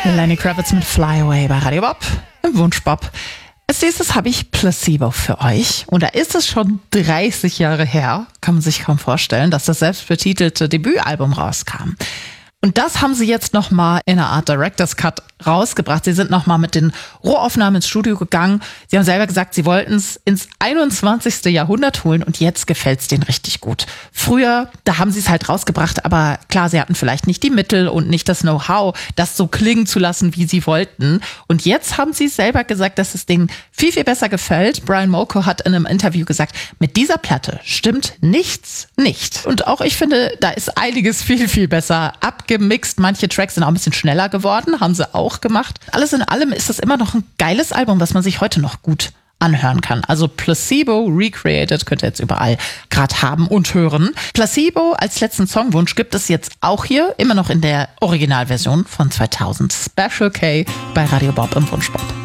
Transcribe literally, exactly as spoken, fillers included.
Lenny Kravitz mit Fly Away bei Radio Bob im Wunschbob. Als nächstes habe ich Placebo für euch. Und da ist es schon dreißig Jahre her, kann man sich kaum vorstellen, dass das selbstbetitelte Debütalbum rauskam. Und das haben sie jetzt nochmal in einer Art Director's Cut rausgebracht. Sie sind nochmal mit den Rohaufnahmen ins Studio gegangen. Sie haben selber gesagt, sie wollten es ins einundzwanzigste Jahrhundert holen und jetzt gefällt es denen richtig gut. Früher, da haben sie es halt rausgebracht, aber klar, sie hatten vielleicht nicht die Mittel und nicht das Know-how, das so klingen zu lassen, wie sie wollten. Und jetzt haben sie selber gesagt, dass es denen viel, viel besser gefällt. Brian Molko hat in einem Interview gesagt, mit dieser Platte stimmt nichts nicht. Und auch ich finde, da ist einiges viel, viel besser abgemixt. Manche Tracks sind auch ein bisschen schneller geworden, haben sie auch gemacht. Alles in allem ist das immer noch ein geiles Album, was man sich heute noch gut anhören kann. Also Placebo Recreated könnt ihr jetzt überall gerade haben und hören. Placebo als letzten Songwunsch gibt es jetzt auch hier, immer noch in der Originalversion von zweitausend. Special K bei Radio Bob im Wunschbob.